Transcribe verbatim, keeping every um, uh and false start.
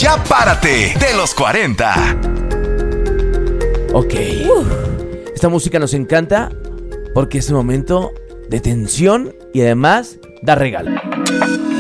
Ya Párate, de los cuarenta. Ok. Esta música nos encanta porque es un momento de tensión y además da regalo.